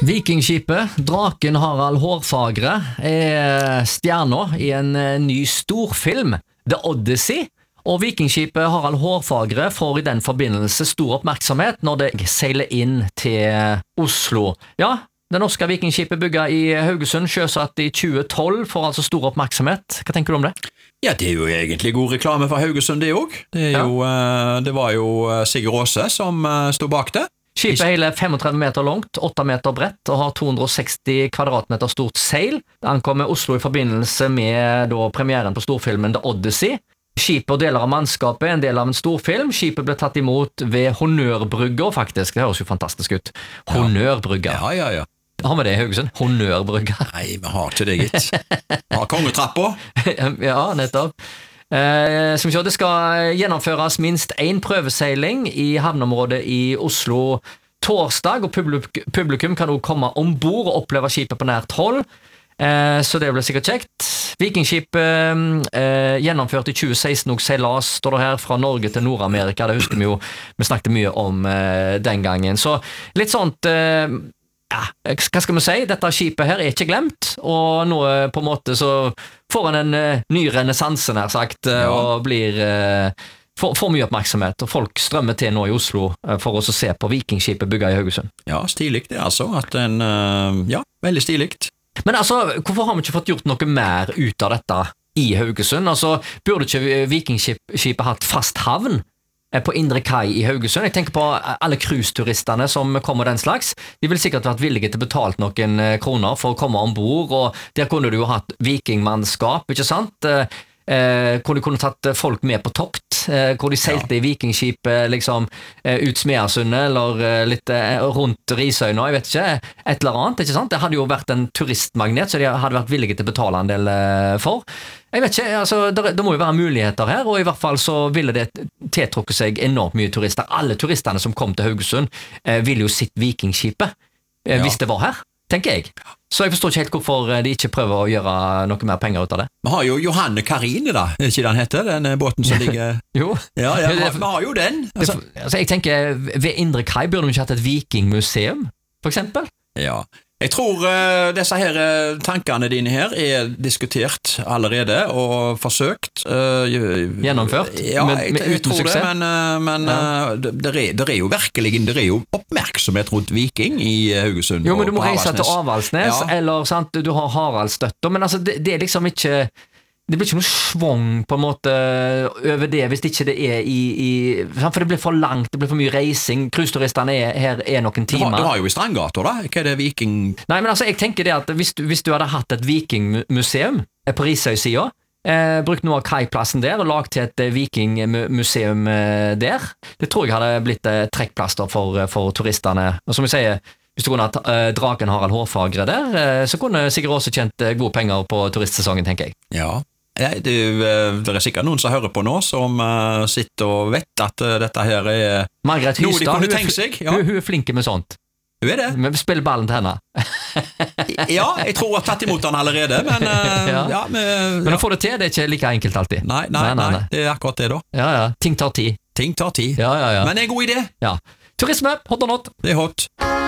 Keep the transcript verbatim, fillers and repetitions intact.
Vikingskipet, draken Harald Hårfagre, er stjerna i en ny storfilm, The Odyssey, og Vikingskipet Harald Hårfagre får i den forbindelse stor oppmerksomhet når det seiler inn til Oslo. Ja, det norske vikingskipet bygget i Haugesund, sjøsatt i tjue tolv, får altså stor oppmerksomhet. Hva tenker du om det? Ja, det er jo egentlig god reklame for Haugesund, det også. Det, er jo, ja. det var jo Sigurd Aase som stod bak det. Skipet er hele femogtredve meter langt, åtte meter bredt og har to hundre og seksti kvadratmeter stort seil. Det ankommer Oslo i forbindelse med da, premieren på storfilmen The Odyssey. Skipet og deler av mannskapet er en del av en storfilm. Skipet ble tatt imot ved Honnørbrygga, faktisk. Det høres jo fantastisk ut. Honnørbrygga. Ja, ja, ja. Har vi det i Haugesund? Honnørbrygga. Nei, vi har ikke det, gitt. Vi har kongetrappa. Ja, nettopp. Eh, som vi ser, det skal gjennomføres minst en prøveseiling i havneområdet i Oslo torsdag, og publik publikum kan også komme ombord og oppleve skipet på nært hold. Eh, så det blir sikkert kjekt. Vikingskipet eh, gjennomført i tjue seksten og seilas, står det her, fra Norge til Nord-Amerika. Det husker vi jo, vi snakket mye om eh, den gangen. Så litt sånt, eh, ja, hva skal vi si? Dette skipet her er ikke glemt, og nå på en måte så får han en uh, ny renessanse, nær sagt, uh, ja. og blir uh, får, får mye oppmerksomhet, og folk strømmer til nå i Oslo uh, for å se på vikingskipet bygget i Haugesund. Ja, stilig det altså, at en, uh, ja, veldig stilig. Men altså, hvorfor har vi ikke fått gjort noe mer ut av dette i Haugesund? Altså, burde ikke vikingskipet hatt fast havn på Indre Kai i Haugesund? Jeg tenker på alle cruiseturistene som kommer den slags. De vil sikkert vært villige til å betale noen kroner for å komme ombord, og der kunne du jo hatt vikingmannskap, ikke sant? Eh, hvor de kunne tatt folk med på tokt, eh, hvor de seilte ja. i vikingskipet liksom, eh, ut Smeasundet, eller eh, litt eh, rundt Risøyna, jeg vet ikke, et eller annet, ikke sant? Det hadde jo vært en turistmagnet, så de hadde vært villige til å betale en del eh, for. Jeg vet ikke, altså, det, det må jo være muligheter her, og i hvert fall så ville det tiltrukke seg enormt mye turister. Alle turistene som kom til Haugesund eh, ville jo sitt vikingskipet, eh, ja. hvis det var her, tenker jeg. Så jeg forstår ikke helt hvorfor de ikke prøver å gjøre noe mer penger ut av det. Vi har jo Johanne Karine da, er ikke den heter, den båten som ligger... jo. Ja, ja, vi har, vi har jo den. Altså, altså, jeg tenker, ved Indre Kai burde vi ikke hatt et vikingmuseum, for eksempel? Ja, jeg tror uh, disse her uh, tankene dine her er diskutert allerede og forsøkt. Uh, Gjennomført? Ja, med, jeg, med jeg uten tror suksess? det, men, uh, men ja. uh, det, det, er, det er jo virkelig det er jo oppmerksomhet rundt viking i Haugesund. Jo, men du må reise til Avaldsnes, ja. eller sant, du har Haraldsstøtta, men altså, det, det er liksom ikke... Det blir ikke noe svong på en måte over det, hvis ikke det er i, i for det blir for langt, det blir for mye reising, cruiseturistene er her er noen timer. Du har, du har jo i Strandgata da, hva er det viking... Nei, men altså, jeg tenker det at hvis du, hvis du hadde hatt et vikingmuseum på Risøy-siden, eh, brukt noe av kaiplassen der og lagt til et vikingmuseum eh, der, det tror jeg hadde blitt eh, trekkplaster for, for turistene. Og som vi sier, hvis du kunne hatt eh, draken Harald Hårfagre der, eh, så kunne sikkert også tjent eh, gode penger på turistsesongen, tenker jeg. Ja. Ja, det, det er sikkert noen som hører på nå som uh, sitter og vet at uh, dette her er Margret noe de Hystad, kunne hun, tenke seg. Ja. hun, hun er flink med sånt. Hun er det. Vi spiller ballen til henne. Ja, jeg tror jeg har tatt imot den allerede, men, uh, ja. Ja, men, ja. men å få det til, det er ikke like enkelt alltid. Nei, nei, nei, nei, nei. Det er akkurat det da. Ja, ja, ting tar tid. Ting tar tid, ja, ja, ja. men det er en god idé. Ja. Turisme, hot or not? Det er hot.